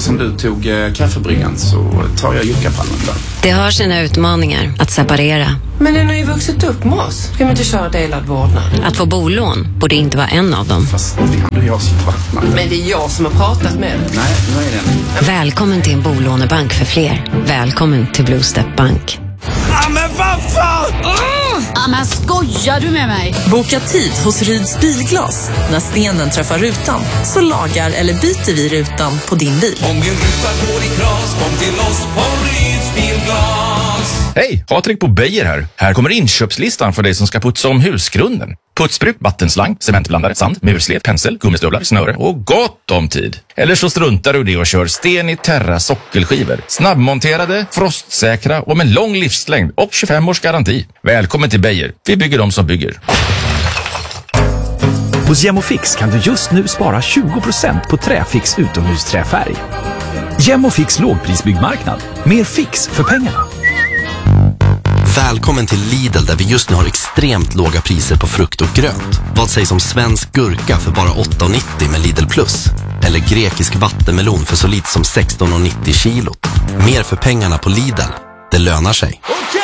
eftersom du tog kaffebryggan så tar jag yuccapalmen där. Det har sina utmaningar att separera. Men den har ju vuxit upp med oss. Ska vi inte köra delad vårdnad? Att få bolån borde inte vara en av dem. Fast det är ändå jag som vattnar. Men det är jag som har pratat med dig. Nej, nu är det. Välkommen till en bolånebank för fler. Välkommen till Blue Step Bank. Men vad fan! Men skojar du med mig? Boka tid hos Ryds Bilglas. När stenen träffar rutan så lagar eller byter vi rutan på din bil. Om din ruta går i kras, kom till oss på Ryds Bilglas. Hej, Patrik på Beijer här. Här kommer inköpslistan för dig som ska putsa om husgrunden. Putsbruk, vattenslang, cementblandare, sand, murslet, pensel, gummistövlar, snöre och gott om tid. Eller så struntar du det och kör sten i Terra sockelskivor. Snabbmonterade, frostsäkra och med lång livslängd och 25 års garanti. Välkommen till Beijer. Vi bygger dem som bygger. Hos Gemofix kan du just nu spara 20% på Träfix utomhusträfärg. Gemofix lågprisbyggmarknad. Mer fix för pengarna. Välkommen till Lidl där vi just nu har extremt låga priser på frukt och grönt. Vad sägs om svensk gurka för bara 8,90 med Lidl Plus? Eller grekisk vattenmelon för så lite som 16,90 kilot? Mer för pengarna på Lidl. Det lönar sig. Okej!